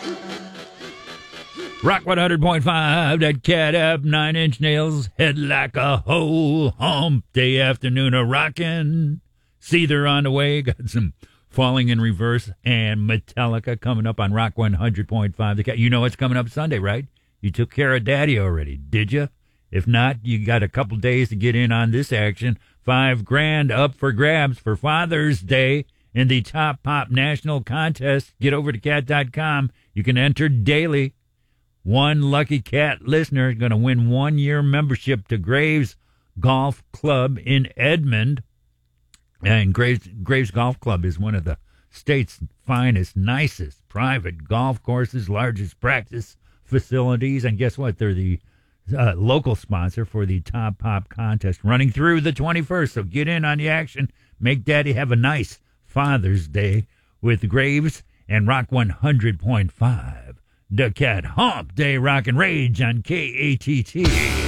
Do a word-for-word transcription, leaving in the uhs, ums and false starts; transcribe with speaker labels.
Speaker 1: Rock one hundred point five, that cat up, nine inch nails, head like a hoe, hump day afternoon a rockin'. Seether on the way, got some Falling in Reverse and Metallica coming up on Rock one hundred point five. The cat, you know what's coming up Sunday, right? You took care of Daddy already, did you? If not, you got a couple days to get in on this action. Five grand up for grabs for Father's Day in the Top Pop National Contest. Get over to cat dot com. You can enter daily. One lucky cat listener is going to win one-year membership to Graves Golf Club in Edmond. And Graves, Graves Golf Club is one of the state's finest, nicest private golf courses, largest practice facilities. And guess what? They're the uh, local sponsor for the Top Pop contest running through the twenty-first. So get in on the action. Make Daddy have a nice Father's Day with Graves and Rock one hundred point five. The Cat Hump Day Rock and Rage on K A T T.